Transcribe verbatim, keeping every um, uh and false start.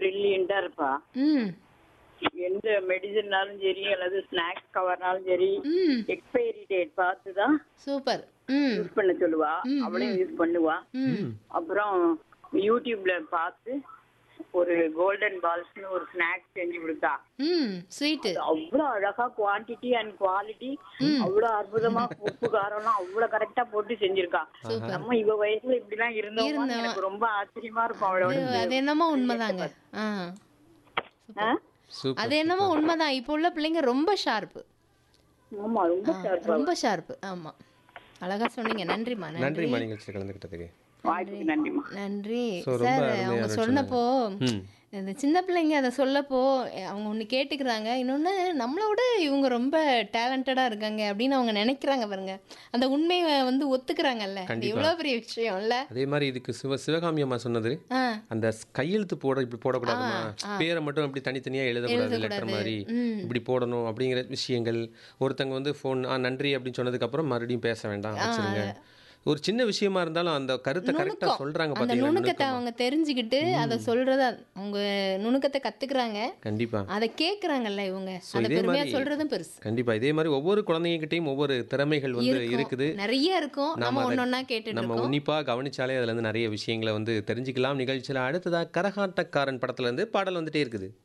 பிரில்லியண்டா இருப்பா. ம். எந்த மெடிசன்னாலும் சரி அல்லது ஸ்நாக்ஸ் கவர்னாலும் சரி ம். எக்ஸ்பைரி டேட் பார்த்து தான் சூப்பர். ம். யூஸ் பண்ண சொல்லுவா. ம், அவளையும் ம். யூஸ் பண்ணுவா. ம். அப்புறம் யூடியூப்ல பார்த்து ஒரு கோல்டன் பால்ஸ்னு ஒரு ஸ்நாக்ஸ் செஞ்சு கொடுத்தா. ம். ஸ்வீட்டு. அது அவ்வளவு அழகா குவான்டிட்டி அண்ட் குவாலிட்டி அவ்வளவு அற்புதமா உப்பு காரம்லாம் அவ்வளவு கரெக்டா போட்டு செஞ்சிருக்கா. சூப்பர். நம்ம இவ வயசுல இப்படிலாம் இருந்தோமா இருந்தோம். எனக்கு ரொம்ப ஆச்சரியமா இருக்கும் அவளோட. அது அது என்னமோ உண்மைதாங்க. ஆ. ஆ? சூப்பர். அது என்னமோ உண்மைதான். இப்போ உள்ள பிள்ளைங்க ரொம்ப ஷார்ப்பு. ஆமா ரொம்ப sharp ஆ. ரொம்ப ஷார்ப்பு. ஆமா. அழகா சொன்னீங்க. நன்றிம்மா. நன்றி. நன்றிம்மா நிகழ்ச்சியில் கலந்துக்கிட்டதுக்கு. வாய்ப்புக்கு நன்றிமா. நன்றி ஸோ ரொம்ப சார். அருமையா அவங்க இருந்துச்சு. சொன்னப்போ ம். இந்த சின்ன பிள்ளைங்க அதை சொல்லப்போ அவங்க ஒன்று கேட்டுக்கிறாங்க, இன்னொன்று நம்மளோட இவங்க ரொம்ப டேலண்டடாக இருக்காங்க அப்படின்னு அவங்க நினைக்கிறாங்க பாருங்க. அந்த உண்மையை வந்து ஒத்துக்கிறாங்கல்ல. அது கண்டிப்பா. எவ்வளோ பெரிய விஷயம் இல்லை? அதே மாதிரி இதுக்கு சிவ சிவகாமி அம்மா சொன்னது ஆ. அந்த ஸ்- கையெழுத்து போட இப்படி போடக்கூடாதுமா, பேரை மட்டும் அப்படி தனித்தனியாக எழுதக்கூடாது, லெட்டர் மாதிரி ம். இப்படி போடணும் அப்படிங்கிற விஷயங்கள். ஒருத்தங்க வந்து ஃபோன் ஆ நன்றி அப்படின்னு சொன்னதுக்கப்புறம் மறுபடியும் பேச வேண்டாம் வச்சிருங்க. ஒரு சின்ன விஷயமா இருந்தாலும் அந்த கருத்தை கரெக்டாக நுணுக்கம். சொல்றாங்க அந்த பார்த்தீங்களா, நுணுக்கத்தை நுணுக்கமா. அவங்க தெரிஞ்சுக்கிட்டு அதை சொல்றத அவங்க நுணுக்கத்தை கத்துக்கிறாங்க. கண்டிப்பா அதை கேட்குறாங்கல்ல இவங்க. So அதை இதே பெருமையா மாதிரி- சொல்றதும் பெருசு. கண்டிப்பா இதே மாதிரி ஒவ்வொரு குழந்தைங்கிட்டையும் ஒவ்வொரு திறமைகள் வந்து இருக்கும். இருக்குது. நிறைய இருக்கும். நாம நம்ம அதை- ஒன்னொன்னா கேட்டுட்டு நம்ம இருக்கோம். உன்னிப்பா கவனிச்சாலே அதுல இருந்து நிறைய விஷயங்களை வந்து தெரிஞ்சுக்கலாம். நிகழ்ச்சியில அடுத்ததா கரகாட்டக்காரன் படத்துல இருந்து பாடல் வந்துட்டே இருக்குது.